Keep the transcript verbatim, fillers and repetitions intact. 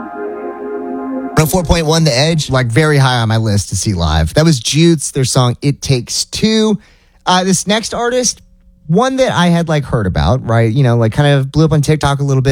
one oh four point one The Edge, like very high on my list to see live. That was Jutes, their song It Takes Two. Uh, this next artist, one that I had like heard about, right? You know, like kind of blew up on TikTok a little bit.